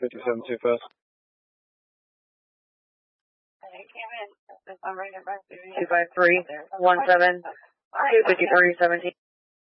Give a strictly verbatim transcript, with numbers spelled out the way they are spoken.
fifty-seven two first. two five three one seven two fifty-three seventeen.